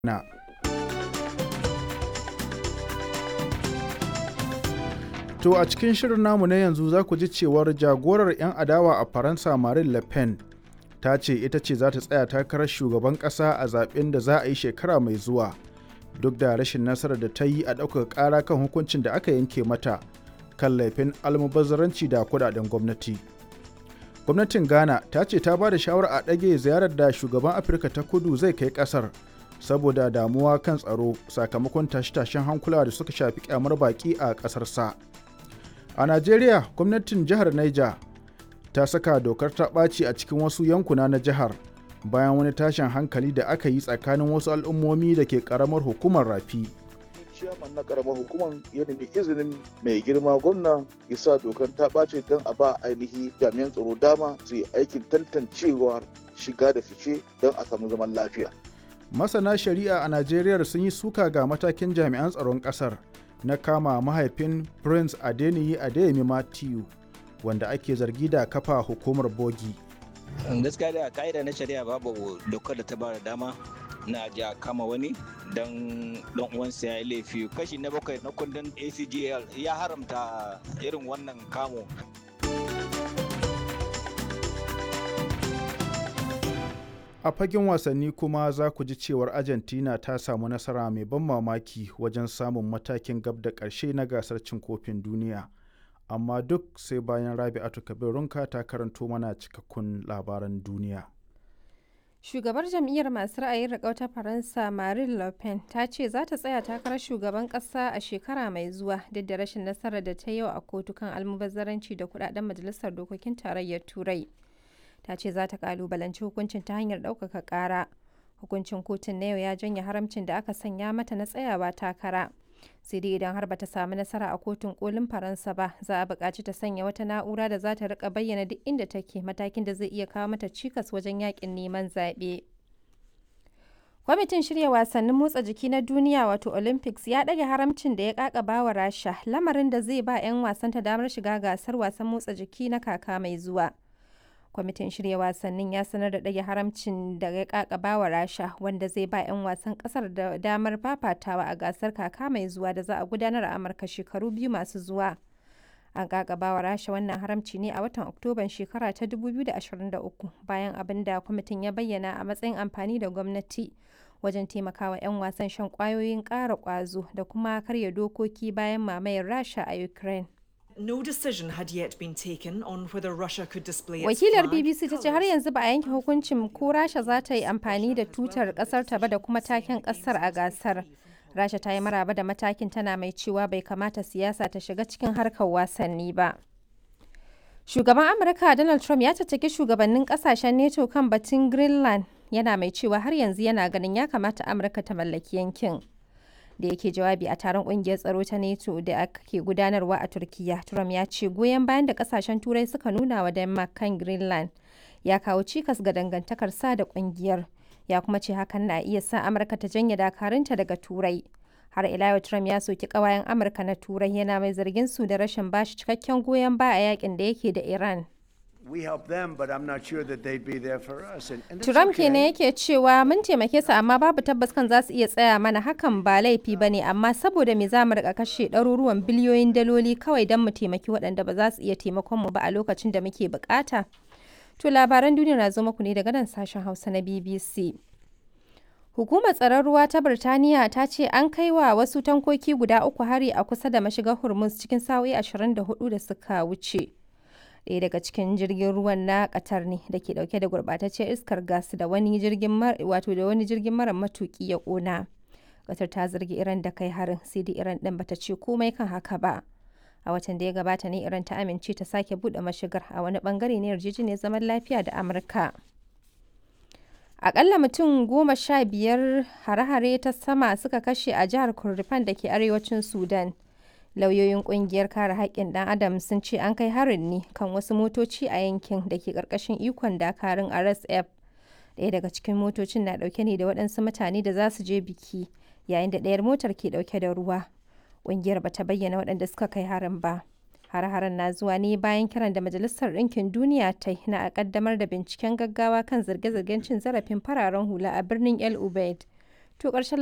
na. To a cikin shirin namu na yanzu za ku ji cewar jagorar 'yan adawa a Faransa Marine Le Pen ta ce ita ce za ta tsaya takarar shugaban ƙasa a zaɓen da za a yi shekara mai zuwa duk da rashin nasarar da ta yi a ɗaukaka ƙara kan hukuncin da aka yanke mata kan laifin almubazzaranci da kuɗaɗen gwamnati. Gwamnatin Ghana ta ce ta ba da shawarar a ɗage ziyarar da shugaban Afirka ta Kudu zai kai ƙasar saboda damuwa kan tsaro sakamakon tashe-tashen hankula da suka shafi kyamar baƙi a ƙasarsa. A Najeriya, gwamnatin jihar Niger ta saka dokar ta ɓaci a cikin wasu yankuna na jihar bayan wani tashin hankali da aka yi tsakanin wasu al'ummomi da ke ƙaramar hukumar Rafi. Ciyaman na ƙaramar hukumar ya nemi izinin mai girma gwamna ya sa dokar ta ɓace don a ba ainihi jami'an tsaro dama su yi aikin tantancewar shiga da fice don a samu zaman lafiya. Masana shari'a a Najeriya sun yi suka ga matakin jami'an tsaron ƙasar na kama mahaifin Prince Adeniyi Adeyemi Matthew wanda ake zargi da kafa hukumar bogi. Gaskiya da ka'ida na shari'a babu dokar da ta ba da dama na ja kama wani don uwansa ya yi laifi. Kashi na 7 na kundin ACGL ya haramta irin wannan kamo. A fagen wasanni kuma za ku ji cewar Argentina ta samu nasara mai ban mamaki wajen samun matakin gab da ƙarshe na gasar cin kofin duniya. Amma duk sai bayan Rabi'atu Kabirunka ta karanto mana cikakkun labaran duniya. Shugabar jam'iyyar masu ra'ayin riƙau ta Faransa Marine Le Pen ta ce za ta tsaya takarar shugaban ƙasa a shekara mai zuwa duk da rashin nasarar da ta yi a kotu kan almubazzaranci da kuɗaɗen Majalisar Dokokin Tarayyar Turai. Ta ce za ta kalubalanci hukuncin ta hanyar ɗaukaka ƙara. Hukuncin kotun na yau ya janye haramcin da aka sanya mata na tsayawa takara. Sai dai idan har bata samu nasara a kotun kolin Faransa ba, za a buƙaci ta sanya wata na'ura da za ta rika bayyana duk inda take, matakin da zai iya kawo mata cikas wajen yakin neman zaɓe. Kwamitin shirya wasannin motsa jiki na duniya wato Olympics ya ɗage haramcin da ya ƙaƙaba wa Rasha, lamarin da zai ba 'yan wasanta damar shiga gasar wasan motsa jiki na kaka mai zuwa. Kwamitin shirya wasannin ya sanar da ɗage haramcin da ya kakaba wa Rasha wanda zai ba 'yan wasan ƙasar da damar fafatawa a gasar kaka mai zuwa da za a gudanar a Amurka shekaru 2 masu zuwa. An kakaba wa Rasha wannan haramci ne a watan Oktoban shekara ta 2023 bayan abin da kwamitin ya bayyana a matsayin amfani da gwamnati wajen taimakawa 'yan wasan shan ƙwayoyin ƙara ƙwazo da kuma karya dokoki bayan mamayar Rasha a Ukraine. No decision had yet been taken on whether Russia could display its Wakilar flag, BBC ta ce har yanzu ba a yanke hukuncin ko Rasha za ta yi amfani da tutar kasar ta ba da kuma taken kasar a gasar. Rasha ta yi maraba da matakin, tana mai cewa bai kamata siyasa ta shiga cikin harkar wasanni ba. Shugaban Amurka Donald Trump ya caccaki shugabannin kasashen NATO kan batun Greenland, yana mai cewa har yanzu yana ganin ya kamata Amurka ta mallaki yankin. Da yake jawabi a taron kungiyar tsaro ta NATO da ake gudanarwa a Turkiya, Trump ya ce goyon bayan da kasashen Turai suka nuna wa Denmark kan Greenland ya kawo cikas ga dangantakar sa da kungiyar. Ya kuma ce hakan na iya sa Amurka ta janye dakarunta daga Turai. Har ila yau Trump ya soki kawayen Amurka na Turai, yana mai zargin su da rashin bashi cikakken goyon baya a yakin da yake da Iran. Trump kenan yake cewa mun taimake su amma babu tabbas kan za su iya tsaya mana, hakan ba laifi ba ne, amma saboda me za mu rika kashe ɗaruruwan biliyoyin daloli kawai don mu taimaki waɗanda ba za su iya taimakon mu ba a lokacin da muke bukata. To labaran duniya na zo muku ne daga nan sashen Hausa na BBC. Hukumar tsaron ruwa ta Birtaniya ta ce an kai wa wasu tankoki guda 3 hari a kusa da mashigar Hormuz cikin sa'o'i 24 da suka wuce. Ɗaya daga cikin jirgin ruwan na Qatar ne da ke dauke da gurbataccen iskar gas da wani jirgin mara matuki ya kona. Qatar ta zargi Iran da kai harin, sai dai Iran din bata ce komai kan haka ba. A watan da ya gabata ne Iran ta amince ta sake bude mashigar a wani bangare na yarjejeniyar zaman lafiya da Amurka. Akalla mutum 15 hare-hare ta sama suka kashe a jihar Kordofan da ke arewacin Sudan. Lauyoyin kungiyar kare haƙƙin ɗan adam sun ce an kai harin ne kan wasu motoci a yankin da ke ƙarƙashin ikon dakarun RSF. Ɗaya daga cikin motocin na ɗauke ne da waɗansu mutane da za su je biki, yayin da ɗayar motar ke ɗauke da ruwa. Ƙungiyar ba ta bayyana waɗanda suka kai harin ba. Hare-haren na zuwa ne bayan kiran da Majalisar Ɗinkin Duniya ta yi na a ƙaddamar da binciken gaggawa kan zarge-zargen cin zarafin fararen hula a birnin El Ubaid. To ƙarshen